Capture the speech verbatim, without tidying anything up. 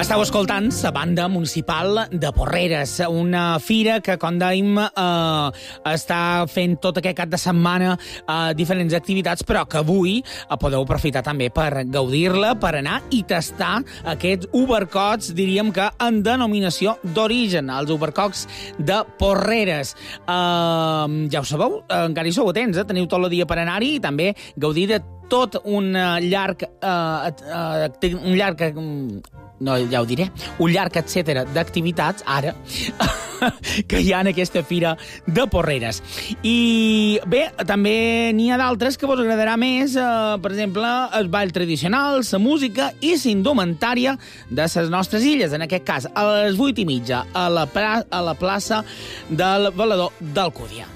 Estau escoltant la banda municipal de Porreres, una fira que, com dèiem, eh, està fent tot aquest cap de setmana eh, diferents activitats, però que avui eh, podeu aprofitar també per gaudir-la, per anar i tastar aquests ubercots, diríem que en denominació d'origen, els ubercocs de Porreres. Eh, ja ho sabeu, encara hi sou atents, eh? Teniu tot el dia per anar-hi i també gaudir de tot un llarg, eh, eh, un llarg, no, ja ho diré, un llarg etcètera d'activitats, ara, que hi ha en aquesta fira de Porreres. I bé, també n'hi ha d'altres que vos agradarà més, eh, per exemple, el ball tradicional, la música i la indumentària de les nostres illes, en aquest cas, a les vuit i mitja, a la, pra a la plaça del Valedor d'Alcúdia.